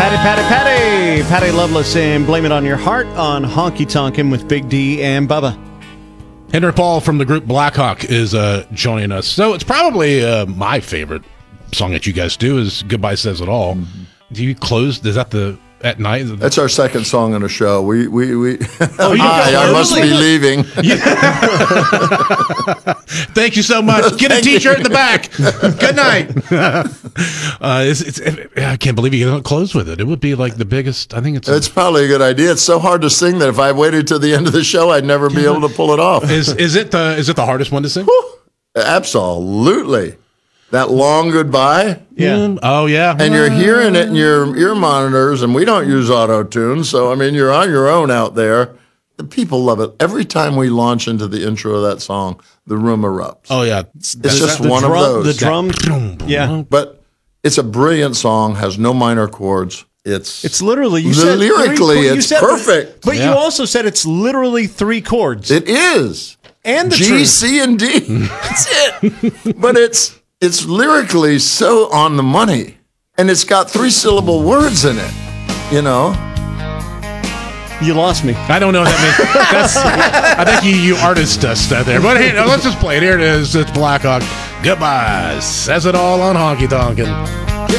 Patty Loveless and Blame It On Your Heart on Honky Tonkin' with Big D and Bubba. Henry Paul from the group Blackhawk is joining us. So it's probably my favorite song that you guys do is Goodbye Says It All. Mm-hmm. Do you close? Is that at night? That's our second song in the show. We I must be leaving. Thank you so much. Get a T-shirt in the back. Good night. I can't believe you don't close with it. It would be like the biggest. I think it's probably a good idea. It's so hard to sing that if I waited till the end of the show, I'd never be able to pull it off. Is it the hardest one to sing? Absolutely. That long goodbye. Yeah. Oh, yeah. And you're hearing it in your ear monitors, and we don't use auto-tune, so, I mean, you're on your own out there. The people love it. Every time we launch into the intro of that song, the room erupts. Oh, yeah. It's just one of those. The drum. Yeah. But it's a brilliant song, has no minor chords. It's literally, lyrically, it's perfect. But you also said it's literally 3 chords. It is. And the G, truth. C, and D. That's it. But it's lyrically so on the money, and it's got 3-syllable words in it, you know? You lost me. I don't know what that means. I think you artist us there. But hey, let's just play it. Here it is. It's Blackhawk. Goodbye. Says it all on Honky Tonkin'.